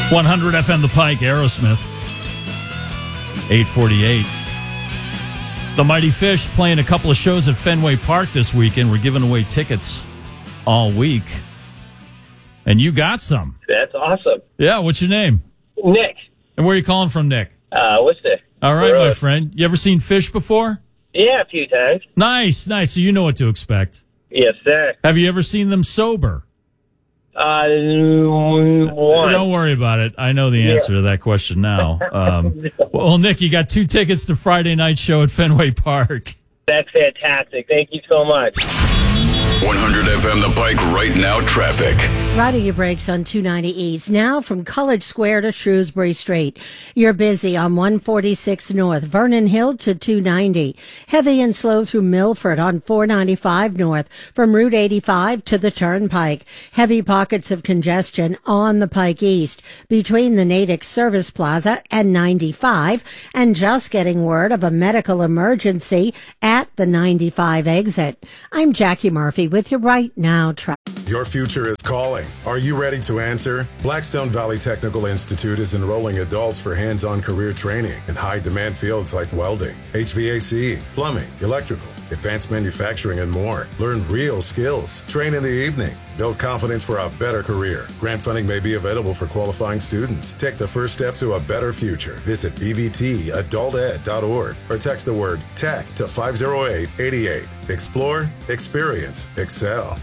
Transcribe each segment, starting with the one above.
100 FM The Pike, Aerosmith. 8:48. The Mighty Fish playing a couple of shows at Fenway Park this weekend. We're giving away tickets all week. And you got some. That's awesome. Yeah, what's your name? Nick. And where are you calling from, Nick? Worcester. All right, my friend. You ever seen Fish before? Yeah, a few times. Nice. So you know what to expect. Yes, sir. Have you ever seen them sober? One. Don't worry about it. I know the answer to that question now. Well, Nick, you got 2 tickets to Friday night show at Fenway Park. That's fantastic. Thank you so much. 100 FM The Pike right now traffic. Riding your brakes on 290 East. Now from College Square to Shrewsbury Street. You're busy on 146 North, Vernon Hill to 290. Heavy and slow through Milford on 495 North from Route 85 to the Turnpike. Heavy pockets of congestion on the Pike East between the Natick Service Plaza and 95, and just getting word of a medical emergency at the 95 exit. I'm Jackie Murphy with you right now. Your future is calling. Are you ready to answer? Blackstone Valley Technical Institute is enrolling adults for hands-on career training in high-demand fields like welding, HVAC, plumbing, electrical, advanced manufacturing, and more. Learn real skills. Train in the evening. Build confidence for a better career. Grant funding may be available for qualifying students. Take the first step to a better future. Visit bvtadulted.org or text the word TECH to 50888. Explore, experience, excel.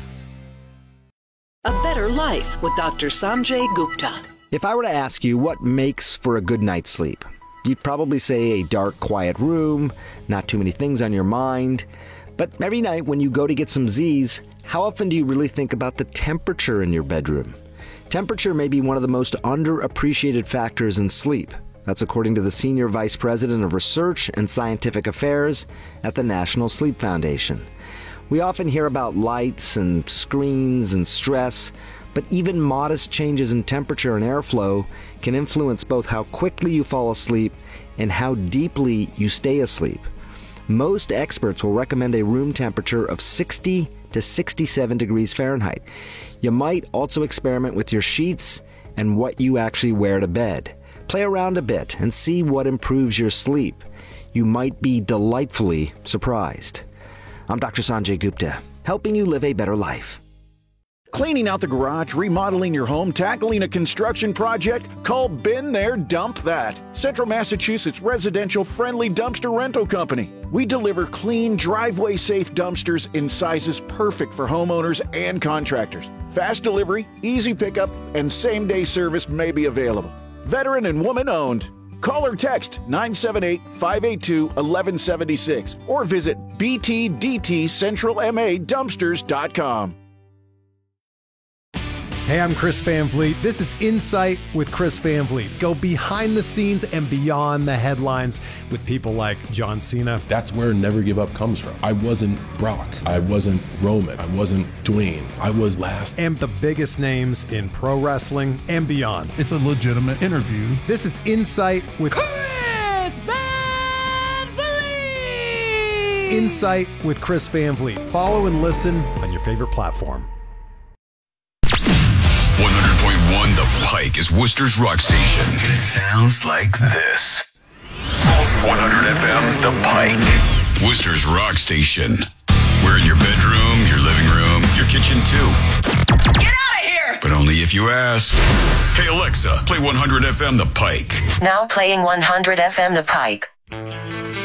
A Better Life with Dr. Sanjay Gupta. If I were to ask you what makes for a good night's sleep, you'd probably say a dark, quiet room, not too many things on your mind. But every night when you go to get some Z's, how often do you really think about the temperature in your bedroom? Temperature may be one of the most underappreciated factors in sleep. That's according to the Senior Vice President of Research and Scientific Affairs at the National Sleep Foundation. We often hear about lights and screens and stress, but even modest changes in temperature and airflow can influence both how quickly you fall asleep and how deeply you stay asleep. Most experts will recommend a room temperature of 60 to 67 degrees Fahrenheit. You might also experiment with your sheets and what you actually wear to bed. Play around a bit and see what improves your sleep. You might be delightfully surprised. I'm Dr. Sanjay Gupta, helping you live a better life. Cleaning out the garage, remodeling your home, tackling a construction project? Call Been There, Dump That. Central Massachusetts residential friendly dumpster rental company. We deliver clean, driveway-safe dumpsters in sizes perfect for homeowners and contractors. Fast delivery, easy pickup, and same-day service may be available. Veteran and woman-owned. Call or text 978-582-1176 or visit btdtcentralmadumpsters.com. Hey, I'm Chris Van Vliet. This is Insight with Chris Van Vliet. Go behind the scenes and beyond the headlines with people like John Cena. That's where Never Give Up comes from. I wasn't Brock. I wasn't Roman. I wasn't Dwayne. I was last. And the biggest names in pro wrestling and beyond. It's a legitimate interview. This is Insight with Chris Van Vliet. Insight with Chris Van Vliet. Follow and listen on your favorite platform. 100.1 The Pike is Worcester's rock station, and it sounds like this. 100 FM The Pike, Worcester's rock station. We're in your bedroom, your living room, your kitchen too. Get out of here! But only if you ask. Hey Alexa, play 100 FM The Pike. Now playing 100 FM The Pike.